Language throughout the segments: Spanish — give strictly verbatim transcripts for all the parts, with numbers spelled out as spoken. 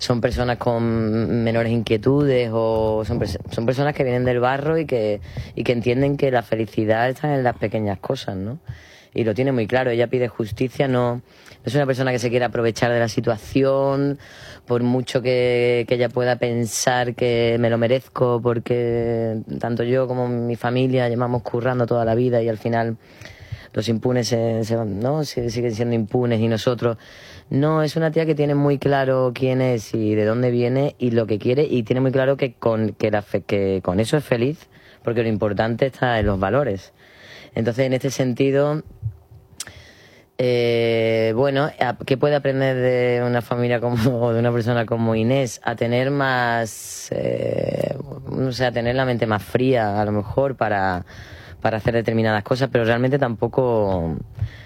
son personas con menores inquietudes o son, son personas que vienen del barro y que, y que entienden que la felicidad está en las pequeñas cosas, ¿no? Y lo tiene muy claro, ella pide justicia, no, no es una persona que se quiera aprovechar de la situación, por mucho que, que ella pueda pensar que me lo merezco, porque tanto yo como mi familia llevamos currando toda la vida y al final los impunes se, se, ¿no? se, siguen siendo impunes y nosotros... No, es una tía que tiene muy claro quién es y de dónde viene y lo que quiere, y tiene muy claro que con, que la fe, que con eso es feliz, porque lo importante está en los valores. Entonces, en este sentido... Eh, bueno, ¿qué puede aprender de una familia como, o de una persona como Inés? A tener más, eh, no sé, a tener la mente más fría, a lo mejor, para, para hacer determinadas cosas, pero realmente tampoco...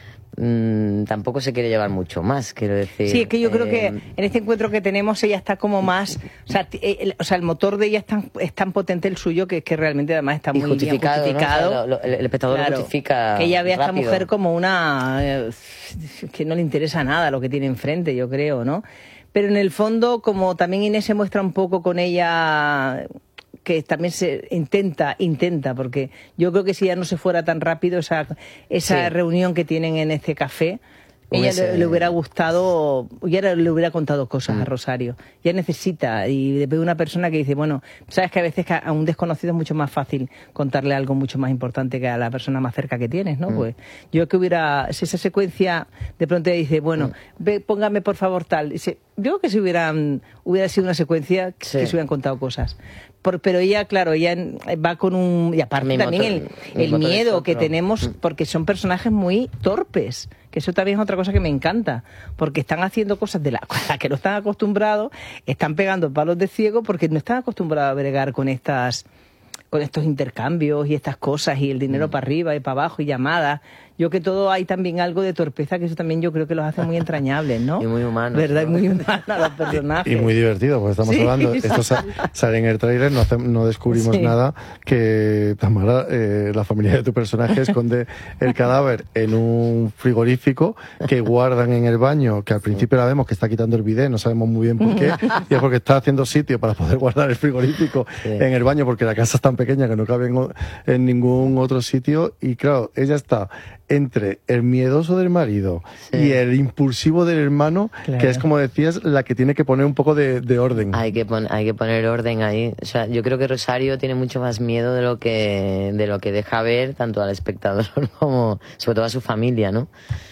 Mmm, tampoco se quiere llevar mucho más, quiero decir. Sí, es que yo eh, creo que en este encuentro que tenemos ella está como más, o sea, el, o sea, el motor de ella es tan, es tan potente el suyo que, que realmente además está muy justificado, bien justificado. ¿no? O sea, lo, lo, el espectador claro, lo justifica que ella ve a esta rápido. mujer como una eh, que no le interesa nada lo que tiene enfrente, yo creo, ¿no? Pero en el fondo, como también Inés se muestra un poco con ella, que también se intenta, intenta, porque yo creo que si ya no se fuera tan rápido esa, esa sí. reunión que tienen en este café, ella ese... le, le hubiera gustado, ya le hubiera contado cosas mm. a Rosario. Ya necesita, y de una persona que dice, bueno, sabes que a veces a un desconocido es mucho más fácil contarle algo mucho más importante que a la persona más cerca que tienes, ¿no? Mm. Pues yo que hubiera, si esa secuencia de pronto ella dice, bueno, mm. ve, póngame por favor tal, dice, yo creo que si hubieran, hubiera sido una secuencia que, sí. que se hubieran contado cosas. Por, pero ella, claro, ella va con un... Y aparte mi también motor, el, el miedo que tenemos, porque son personajes muy torpes, que eso también es otra cosa que me encanta, porque están haciendo cosas de las la que no están acostumbrados, están pegando palos de ciego porque no están acostumbrados a bregar con estas con estos intercambios y estas cosas y el dinero mm. para arriba y para abajo y llamadas. Yo que todo hay también algo de torpeza, que eso también yo creo que los hace muy entrañables, ¿no? Y muy humanos. ¿Verdad? ¿no? Y muy humanos los personajes. Y muy divertido, porque estamos sí, hablando, sí. esto sa sale en el tráiler, no, no descubrimos sí. nada, que Tamara, eh, la familia de tu personaje esconde el cadáver en un frigorífico que guardan en el baño, que al principio la vemos que está quitando el bidet, no sabemos muy bien por qué, y es porque está haciendo sitio para poder guardar el frigorífico sí. en el baño, porque la casa es tan pequeña que no cabe en, en ningún otro sitio, y claro, ella está entre el miedoso del marido sí. y el impulsivo del hermano, claro. que es, como decías, la que tiene que poner un poco de, de orden. Hay que, pon, hay que poner orden ahí. O sea, yo creo que Rosario tiene mucho más miedo de lo que, de lo que deja ver tanto al espectador como, sobre todo a su familia, ¿no?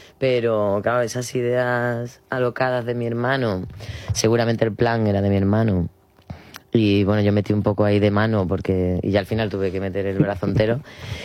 Pero, claro, esas ideas alocadas de mi hermano, seguramente el plan era de mi hermano. Y bueno, yo metí un poco ahí de mano porque y ya al final tuve que meter el brazo entero.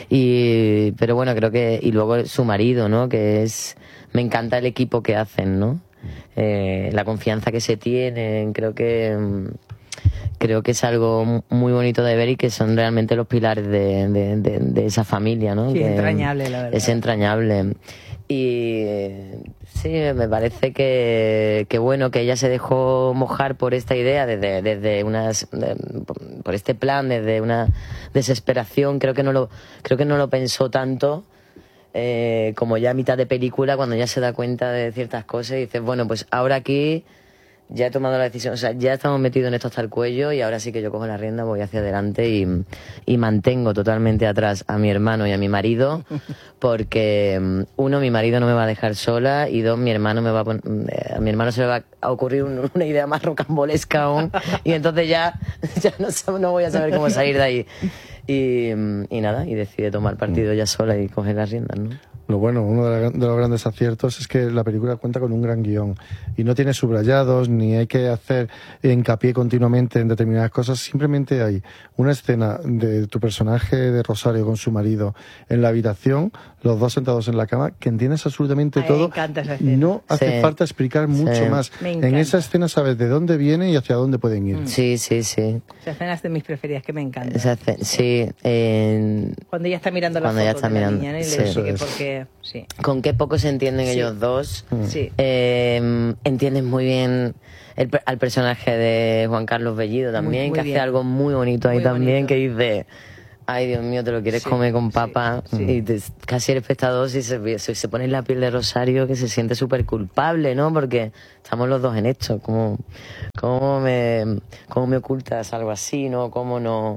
Y pero bueno, creo que y luego su marido, ¿no? Que es me encanta el equipo que hacen, ¿no? Eh, la confianza que se tienen, creo que creo que es algo muy bonito de ver y que son realmente los pilares de, de, de, de esa familia, ¿no? Sí, que entrañable, la verdad. Es entrañable. Y sí, me parece que, que bueno, que ella se dejó mojar por esta idea desde, desde unas, de, por este plan, desde una desesperación. Creo que no lo, creo que no lo pensó tanto, eh, como ya a mitad de película, cuando ya se da cuenta de ciertas cosas y dices, bueno, pues ahora aquí ya he tomado la decisión, o sea, ya estamos metidos en esto hasta el cuello y ahora sí que yo cojo la rienda, voy hacia adelante y, y mantengo totalmente atrás a mi hermano y a mi marido, porque uno, mi marido no me va a dejar sola, y dos, mi hermano me va a poner, a mi hermano se le va a ocurrir un, una idea más rocambolesca aún, y entonces ya, ya no, no voy a saber cómo salir de ahí. Y, y nada, y decide tomar partido ya sola y coger las riendas, ¿no? Lo bueno, uno de, la, de los grandes aciertos es que la película cuenta con un gran guión y no tiene subrayados ni hay que hacer hincapié continuamente en determinadas cosas. Simplemente hay una escena de tu personaje de Rosario con su marido en la habitación, los dos sentados en la cama, que entiendes absolutamente Ay, todo. me encanta esa escena. No hace sí. falta explicar mucho sí. más. En esa escena sabes de dónde viene y hacia dónde pueden ir. Sí, sí, sí. Esa escena es de mis preferidas, que me encanta. Esa escena, sí. Eh, cuando ella está mirando la cuando foto ella está de mirando, la niña, ¿no? Y sí. le dice que porque... Sí. Con qué poco se entienden sí. ellos dos. Sí. Eh, entiendes muy bien el, al personaje de Juan Carlos Bellido también, muy, muy que bien. Hace algo muy bonito ahí muy también, bonito. Que dice... Ay, Dios mío, te lo quieres Sí, comer con sí, papa sí. y te- casi el espectador si se, si se pone en la piel de Rosario que se siente súper culpable, ¿no? Porque estamos los dos en esto. ¿Cómo, cómo, me, ¿Cómo me ocultas algo así, no? ¿Cómo no?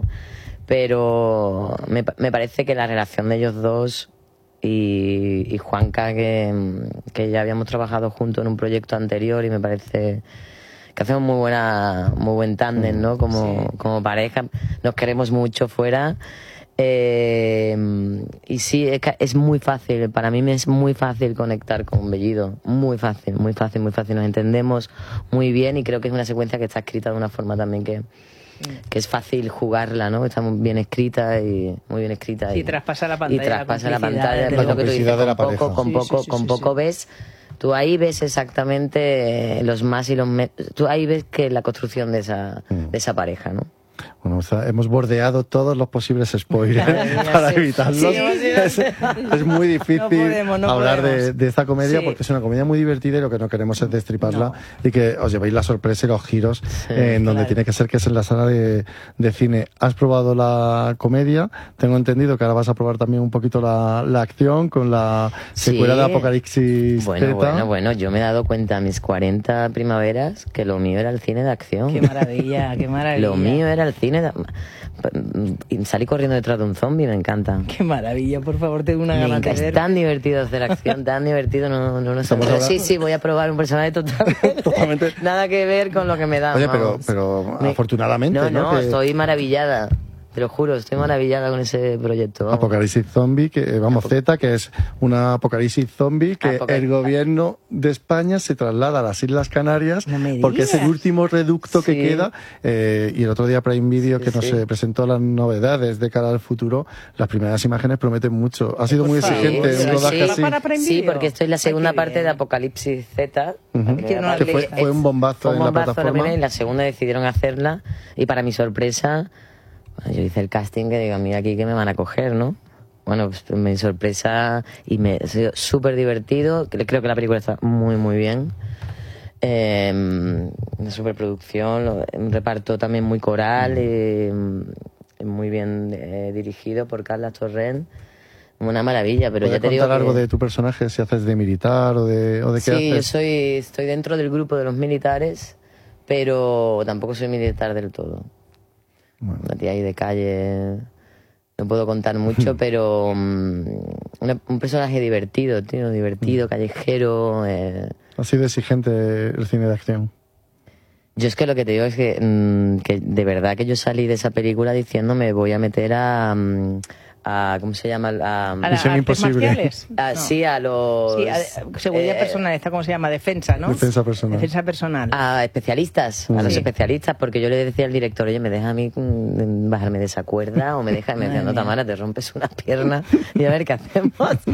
Pero me, me parece que la relación de ellos dos y, y Juanca, que, que ya habíamos trabajado juntos en un proyecto anterior y me parece que hacemos muy buena muy buen tándem, ¿no? Como, Sí. como pareja, nos queremos mucho fuera. Eh, y sí, es, que es muy fácil, para mí me es muy fácil conectar con Bellido, muy fácil, muy fácil, muy fácil, nos entendemos muy bien y creo que es una secuencia que está escrita de una forma también que, que es fácil jugarla, ¿no? Está muy bien escrita y muy bien escrita. Y, Y, y traspasa la pantalla. y traspasa la, complicidad, pantalla, desde pues lo luego. que tú dices, complicidad de la con poco, pareja. con Sí, poco, sí, sí, con sí, poco sí. ves. Tú ahí ves exactamente los más y los menos. Tú ahí ves que la construcción de esa, Mm. de esa pareja, ¿no? Bueno, o sea, hemos bordeado todos los posibles spoilers Madre mía, para sí. evitarlos. Sí, sí, es, es muy difícil No podemos, no hablar de, podemos. de esta comedia Sí. porque es una comedia muy divertida y lo que no queremos es destriparla No. y que os llevéis la sorpresa y los giros eh, en donde claro. tiene que ser, que es en la sala de, de cine. Has probado la comedia, tengo entendido que ahora vas a probar también un poquito la, la acción con la secuela Sí. de Apocalipsis Bueno, Z. bueno, bueno, yo me he dado cuenta a mis cuarenta primaveras que lo mío era el cine de acción. Qué maravilla, qué maravilla. Lo mío era el cine de... Y salí corriendo detrás de un zombie, me encanta. Qué maravilla, por favor, tengo una Me gana de encanta, es ver. tan divertido hacer acción, tan divertido, no, no, no sé. Estamos Pero hablando- sí, sí, voy a probar un personaje totalmente, Totalmente. nada que ver con lo que me da. Oye, pero, vamos. pero Me- afortunadamente, No, ¿no? no, Que- estoy maravillada. Te lo juro, estoy maravillada con ese proyecto. vamos. Apocalipsis Zombie, que eh, vamos, Z, que es una apocalipsis zombie que Apocal- el gobierno de España se traslada a las Islas Canarias No me porque es el digas. último reducto que Sí. queda. eh, y el otro día Prime Video, Sí, que nos sí. eh, presentó las novedades de cara al futuro, las primeras imágenes prometen mucho. Ha sido Por muy favor, exigente sí, un sí, rodaje sí. así. Para Prime Sí, Video. porque estoy en la Ay, segunda qué parte bien. de Apocalipsis Z. Ujú. Que no la Que fue, leí. fue un bombazo Fue un en la bombazo la plataforma. primera y la segunda decidieron hacerla. Y para mi sorpresa, bueno, yo hice el casting que digo, mira aquí que me van a coger, ¿no? Bueno, pues mi sorpresa y me ha sido súper divertido. Creo que la película está muy, muy bien. Eh, una superproducción, lo- un reparto también muy coral y mm, muy bien eh, dirigido por Carla Torrent. Una maravilla, pero ¿Puedes ya te digo contar algo que- de tu personaje, si haces de militar o de, o de qué Sí, yo haces? soy, estoy dentro del grupo de los militares, pero tampoco soy militar del todo. Bueno. Una tía ahí de calle, no puedo contar mucho, pero mm, una- un personaje divertido, tío, divertido, callejero. eh. Ha sido exigente el cine de acción. Yo es que lo que te digo es que, mm, que de verdad que yo salí de esa película diciendo me voy a meter a... mm, a ¿cómo se llama? A, ¿A las Misión artes Imposible. marciales? a- No. Sí, a los... Sí, a- seguridad eh, personal, ¿esta cómo se llama? Defensa, ¿no? Defensa personal. Defensa personal. A especialistas, a los Sí. especialistas, porque yo le decía al director, oye, ¿me deja a mí mm, bajarme de esa cuerda? O me deja, y me decía, Madre no, mía. Tamara, te rompes una pierna y a ver qué hacemos.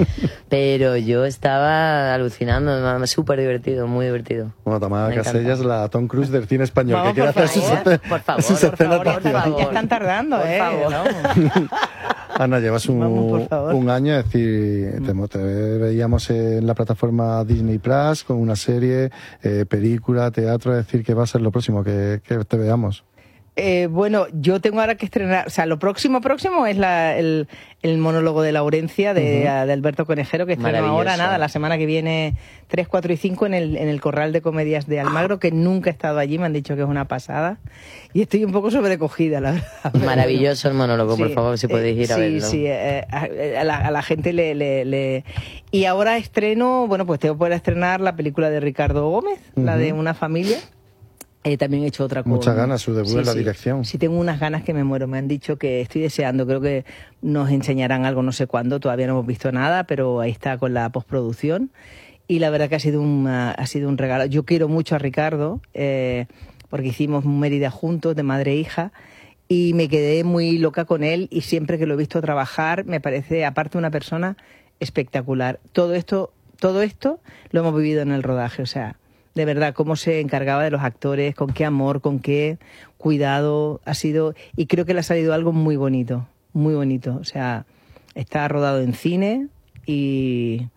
Pero yo estaba alucinando, súper divertido, muy divertido. Bueno, Tamara Me encanta. Casellas, la Tom Cruise del cine español, Vamos, que quiere por hacer sus, favor, esce- por favor, sus por escenas favor, de por acción. favor. Ya están tardando, Por ¿eh? favor. Vamos. Ana, llevas un, Vamos, por favor. un año, es decir, te, te veíamos en la plataforma Disney Plus con una serie, eh, película, teatro, es decir, que va a ser lo próximo que, que te veamos. Eh, bueno, yo tengo ahora que estrenar, o sea, lo próximo próximo es la, el, el monólogo de Laurencia de, Ujú. de Alberto Conejero, que estreno Maravilloso. ahora, nada, la semana que viene tres, cuatro y cinco en el, en el Corral de Comedias de Almagro, que nunca he estado allí, me han dicho que es una pasada, y estoy un poco sobrecogida, la verdad. pero Maravilloso el monólogo, por Sí, favor, si podéis ir a sí, verlo. Sí, eh, a, a la, a la gente le, le, le- Y ahora estreno, bueno, pues tengo que poder estrenar la película de Ricardo Gómez, la de Una familia. Eh, también he hecho otra con... Muchas ganas, su debut Sí, en la sí. dirección. Sí, tengo unas ganas que me muero. Me han dicho que estoy deseando, creo que nos enseñarán algo no sé cuándo, todavía no hemos visto nada, pero ahí está con la postproducción. Y la verdad que ha sido un, ha sido un regalo. Yo quiero mucho a Ricardo, eh, porque hicimos Mérida juntos, de madre e hija, y me quedé muy loca con él, y siempre que lo he visto trabajar, me parece, aparte, una persona espectacular. Todo esto, todo esto lo hemos vivido en el rodaje, o sea, de verdad, cómo se encargaba de los actores, con qué amor, con qué cuidado ha sido, y creo que le ha salido algo muy bonito, muy bonito. O sea, está rodado en cine y,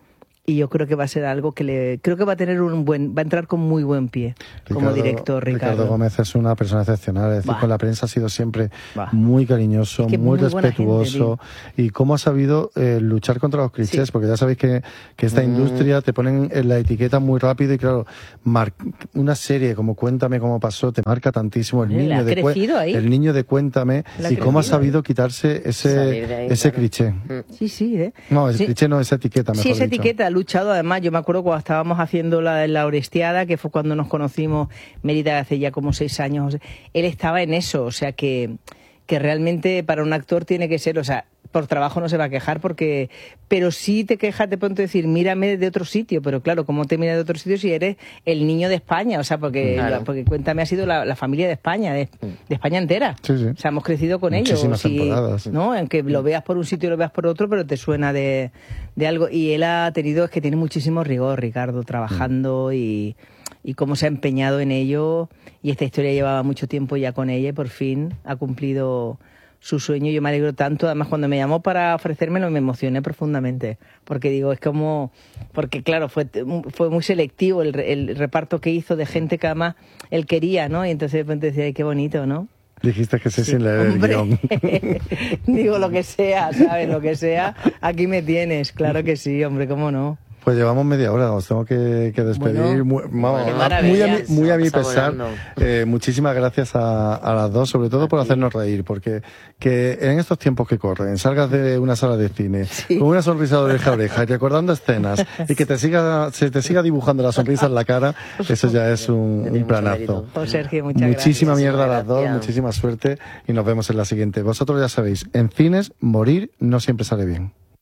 y yo creo que va a ser algo que le creo que va a tener un buen va a entrar con muy buen pie Ricardo, como director Ricardo. Ricardo Gómez es una persona excepcional, es decir, bah. con la prensa ha sido siempre bah. muy cariñoso, es que muy, muy respetuoso gente, y cómo ha sabido eh, luchar contra los clichés, sí. porque ya sabéis que, que esta mm. industria te ponen en la etiqueta muy rápido y claro, mar una serie como Cuéntame cómo pasó te marca tantísimo el ¿Le niño de ahí? el niño de Cuéntame y cómo ha sabido ahí? quitarse ese ahí, ese claro. cliché. Sí, sí, ¿eh? No, ese sí. cliché no, esa etiqueta, mejor Sí, esa dicho. etiqueta, ha luchado, además, yo me acuerdo cuando estábamos haciendo la, la Orestiada, que fue cuando nos conocimos, Mérida, hace ya como seis años, él estaba en eso, o sea que, que realmente para un actor tiene que ser, o sea, por trabajo no se va a quejar, porque pero sí te quejas de pronto decir, mírame de otro sitio, pero claro, ¿cómo te mira de otro sitio si eres el niño de España? O sea, porque, claro. la, porque Cuéntame ha sido la, la familia de España, de, de España entera. Sí, sí. O sea, hemos crecido con Muchísimas ellos. temporadas. Y, ¿no? Aunque lo veas por un sitio y lo veas por otro, pero te suena de, de algo. Y él ha tenido, es que tiene muchísimo rigor, Ricardo, trabajando mm. y... y cómo se ha empeñado en ello, y esta historia llevaba mucho tiempo ya con ella y por fin ha cumplido su sueño. Yo me alegro tanto, además cuando me llamó para ofrecérmelo me emocioné profundamente, porque digo, es como, porque claro, fue, fue muy selectivo el, el reparto que hizo de gente que además él quería, ¿no? Y entonces de repente decía, ay, qué bonito, ¿no? Dijiste que sí, sí, sin leer hombre. el guión. Digo, lo que sea, ¿sabes? Lo que sea, aquí me tienes, claro que sí, hombre, ¿cómo no? Pues llevamos media hora, os tengo que, que despedir. Bueno, muy, vamos, bueno, muy, a mi, muy a mi pesar. Eh, muchísimas gracias a, a las dos, sobre todo por hacernos reír, porque que en estos tiempos que corren, salgas de una sala de cine sí. con una sonrisa de oreja a oreja y recordando escenas y que te siga, se te siga dibujando la sonrisa en la cara, eso ya es un, un planazo. Oh, Sergio, muchas Muchísima gracias. mierda a las dos, muchísima suerte y nos vemos en la siguiente. Vosotros ya sabéis, en cines, morir no siempre sale bien.